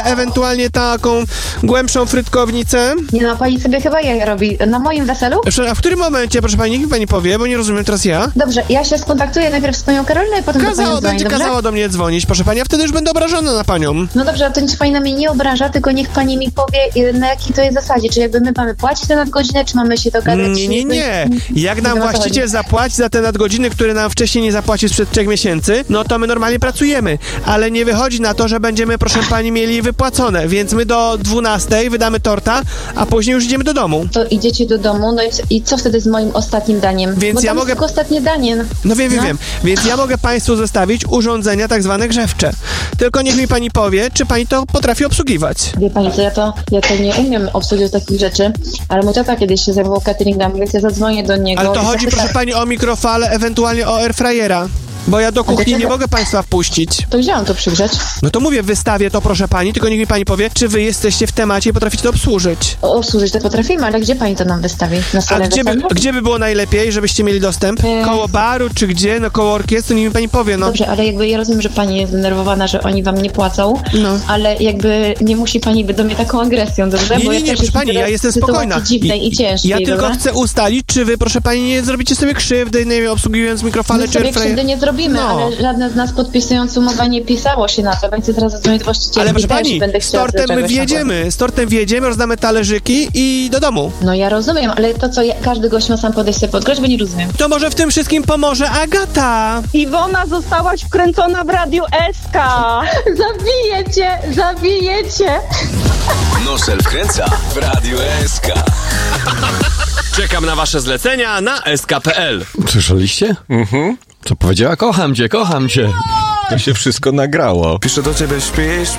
ewentualnie taką głębszą frytkownicę. Nie no, pani sobie chyba jaja robi. Na moim weselu? A w którym momencie, proszę pani, niech mi pani powie, bo nie rozumiem teraz ja. Dobrze, ja się skontaktuję najpierw z panią Karolinę i potem do pani dzwoni, Będzie dobrze? kazało do mnie dzwonić, proszę pani, a wtedy już będę obrażona na panią. No dobrze, a to nic pani na mnie nie obraża, tylko niech pani mi powie, na jakiej to jest zasadzie. Czy jakby my mamy płacić za nadgodzinę, czy mamy się dogadać? Nie. Jak nam właściciel zapłaci za te nadgodziny, które nam wcześniej nie zapłaci sprzed 3 miesięcy, no to my normalnie pracujemy, ale nie wychodzi na to, że będziemy, proszę pani, mieli wypłacone, więc my do 12 wydamy torta, a później już idziemy do domu. To idziecie do domu, no i co wtedy z moim ostatnim daniem? Więc bo ja tam mogę... tylko ostatnie danie. No wiem. Więc ja mogę państwu zostawić urządzenia tak zwane grzewcze. Tylko niech mi pani powie, czy pani to potrafi obsługiwać. Wie pani co, ja to nie umiem obsługiwać takich rzeczy, ale mój tata kiedyś się zajmował cateringami, więc ja zadzwonię do niego. Ale to chodzi, proszę pani, o mikrofale, ewentualnie o airfryera. Bo ja do kuchni nie mogę państwa wpuścić. To gdzie mam to przygrzać? No to mówię, wystawię to, proszę pani, tylko niech mi pani powie, czy wy jesteście w temacie i potraficie to obsłużyć. Obsłużyć to potrafimy, ale gdzie pani to nam wystawi? Na salę gdzie by było najlepiej, żebyście mieli dostęp? Koło baru, czy gdzie? No koło orkiestry, niech mi pani powie, no. Dobrze, ale jakby ja rozumiem, że pani jest zdenerwowana, że oni wam nie płacą, ale jakby nie musi pani być do mnie taką agresją, dobrze? Nie, proszę pani, ja jestem spokojna. Dziwnej i ciężkiej, ja tylko chcę ustalić, czy wy, proszę pani, nie zrobicie sobie krzywdy, nie wiem, obsługując mikrofale czy airfryer. Krzywdy nie zrobimy, ale żadne z nas podpisując umowę nie pisało się na to, więc teraz zadzwonię do właściciela. Ale proszę pani, z tortem wjedziemy, rozdamy talerzyki i do domu. No ja rozumiem, ale to co, każdy gość ma sam podejść sobie podgrać, bo nie rozumiem. To może w tym wszystkim pomoże Agata. Iwona, zostałaś wkręcona w Radiu SK. Zabijecie. Nosel wkręca w Radiu SK. Czekam na wasze zlecenia na sk.pl. Słyszeliście? Co powiedziała? Kocham cię. To się wszystko nagrało. Piszę do ciebie, śpisz,